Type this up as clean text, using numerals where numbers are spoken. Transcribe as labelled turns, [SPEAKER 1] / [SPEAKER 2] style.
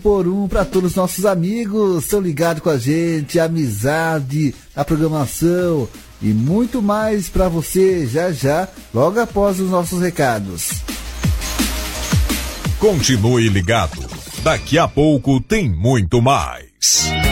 [SPEAKER 1] por um para todos os nossos amigos. Estão ligados com a gente, amizade, a programação e muito mais para você já, logo após os nossos recados.
[SPEAKER 2] Continue ligado. Daqui a pouco tem muito mais.